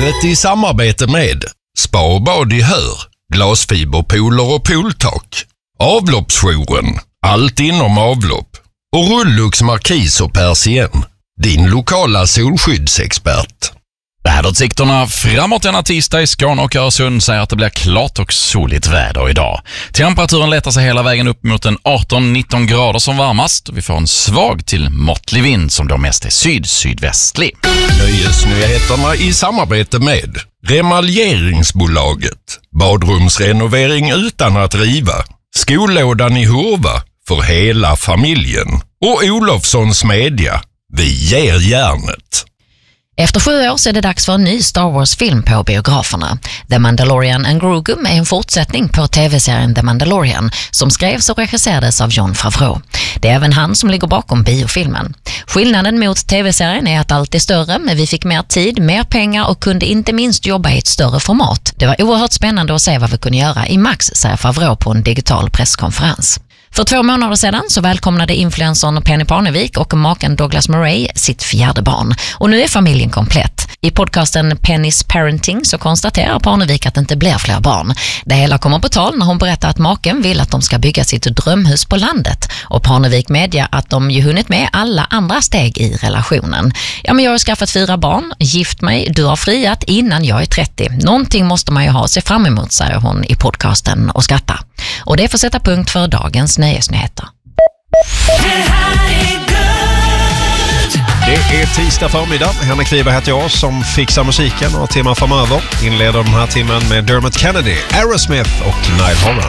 Programmet i samarbete med Spa och bad i Hör, glasfiberpooler och pooltak, Avloppsjouren, allt inom avlopp och Rullux Markis och Persien, din lokala solskyddsexpert. Väderutsikterna framåt denna tisdag i Skåne och Öresund säger att det blir klart och soligt väder idag. Temperaturen letar sig hela vägen upp mot en 18-19 grader som varmast och vi får en svag till måttlig vind som då mest är syd-sydvästlig. Nöjesnyheterna i samarbete med Remaljeringsbolaget, badrumsrenovering utan att riva, Skolådan i Hurva för hela familjen och Olofssons Media, vi ger järnet. Efter 7 år så är det dags för en ny Star Wars-film på biograferna. The Mandalorian and Grogu är en fortsättning på tv-serien The Mandalorian som skrevs och regisserades av Jon Favreau. Det är även han som ligger bakom biofilmen. Skillnaden mot tv-serien är att allt är större, men vi fick mer tid, mer pengar och kunde inte minst jobba i ett större format. Det var oerhört spännande att se vad vi kunde göra i Max, säger Favreau på en digital presskonferens. För 2 månader sedan så välkomnade influencern Penny Parnevik och maken Douglas Murray sitt 4:e barn. Och nu är familjen komplett. I podcasten Penny's Parenting så konstaterar Parnevik att det inte blir fler barn. Det hela kommer på tal när hon berättar att maken vill att de ska bygga sitt drömhus på landet. Och Parnevik medger att de ju hunnit med alla andra steg i relationen. Ja, men jag har skaffat 4 barn, gift mig, du har friat innan jag är 30. Någonting måste man ju ha sig fram emot, säger hon i podcasten och skrattar. Och det får sätta punkt för dagens nöjesnyheter. Det är tisdag förmiddag. Henrik Wiberg heter jag som fixar musiken och timmen framöver. Inleder den här timmen med Dermot Kennedy, Aerosmith och Nile Horan.